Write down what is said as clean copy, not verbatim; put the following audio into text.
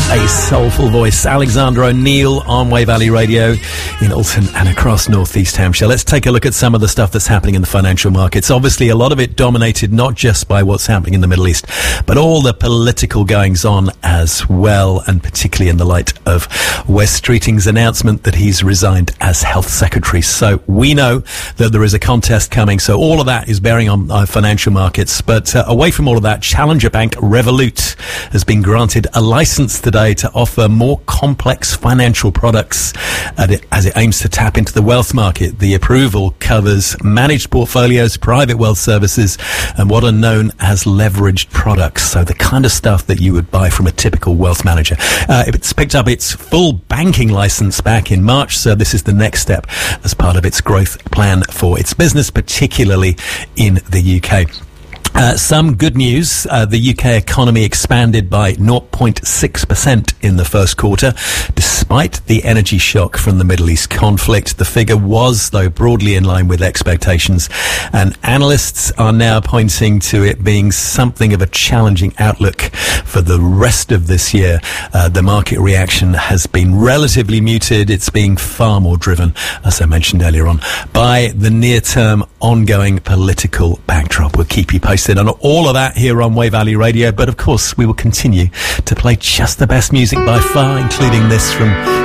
A soulful voice, Alexander O'Neill on Way Valley Radio in Alton and across North East Hampshire. Let's take a look at some of the stuff that's happening in the financial markets. Obviously, a lot of it dominated not just by what's happening in the Middle East, but all the political goings on as well, and particularly in the light of Wes Streeting's announcement that he's resigned as Health Secretary. So we know that there is a contest coming, so all of that is bearing on our financial markets. But away from all of that, Challenger Bank Revolut has been granted a license today to offer more complex financial products as it aims to tap into the wealth market. The approval covers managed portfolios, private wealth services, and what are known as leveraged products. So the kind of stuff that you would buy from a typical wealth manager. It's picked up its full banking license back in March, so this is the next step as part of its growth plan for its business, particularly in the UK. Some good news. The UK economy expanded by 0.6% in the first quarter, despite the energy shock from the Middle East conflict. The figure was, though, broadly in line with expectations, and analysts are now pointing to it being something of a challenging outlook for the rest of this year. The market reaction has been relatively muted. It's being far more driven, as I mentioned earlier on, by the near-term ongoing political backdrop. We'll keep you posted on all of that here on Way Valley Radio, but of course we will continue to play just the best music by far, including this from